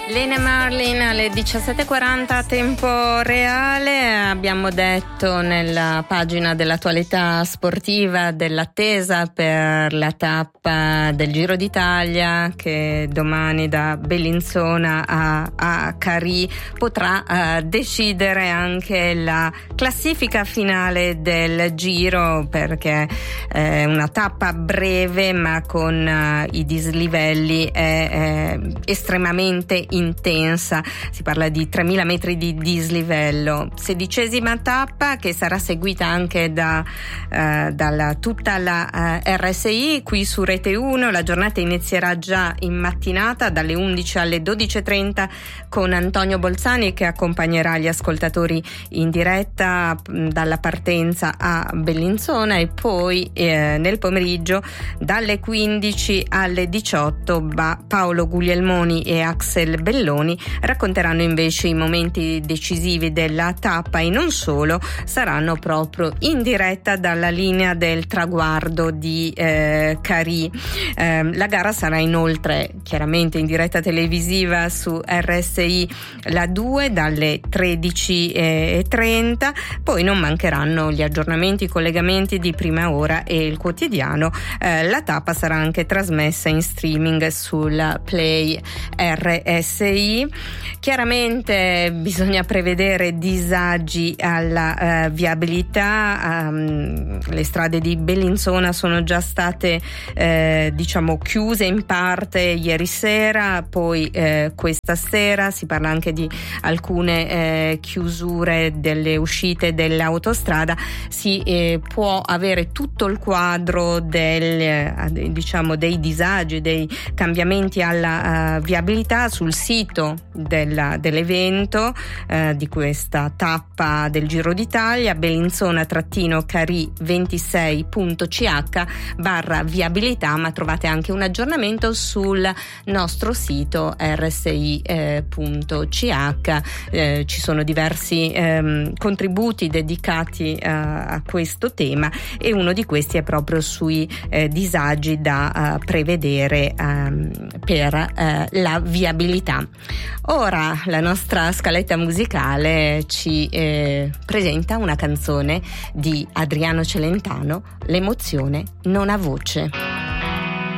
Lena Marlin alle 17:40 tempo reale. Abbiamo detto nella pagina dell'attualità sportiva dell'attesa per la tappa del Giro d'Italia che domani da Bellinzona a Carì potrà decidere anche la classifica finale del Giro, perché è una tappa breve ma con i dislivelli è estremamente intensa. Si parla di 3.000 metri di dislivello. 16ª tappa che sarà seguita anche dalla tutta la RSI qui su Rete 1. La giornata inizierà già in mattinata dalle 11 alle 12:30 con Antonio Bolzani che accompagnerà gli ascoltatori in diretta dalla partenza a Bellinzona, e poi nel pomeriggio dalle 15 alle 18 Paolo Guglielmoni e Axel Belloni racconteranno invece i momenti decisivi della tappa, e non solo, saranno proprio in diretta dalla linea del traguardo di Carì. La gara sarà inoltre chiaramente in diretta televisiva su RSI la 2 dalle 13:30, poi non mancheranno gli aggiornamenti, i collegamenti di prima ora e il quotidiano. La tappa sarà anche trasmessa in streaming sulla Play RSI. Chiaramente bisogna prevedere disagi alla viabilità. Le strade di Bellinzona sono già state chiuse in parte ieri sera, poi questa sera si parla anche di alcune chiusure delle uscite dell'autostrada. Si può avere tutto il quadro dei disagi, dei cambiamenti alla viabilità sul sito dell'evento di questa tappa del Giro d'Italia, bellinzona-carì26.ch/viabilità, ma trovate anche un aggiornamento sul nostro sito rsi.ch. Ci sono diversi contributi dedicati a questo tema, e uno di questi è proprio sui disagi da prevedere per la viabilità. Ora la nostra scaletta musicale ci presenta una canzone di Adriano Celentano, L'emozione non ha voce.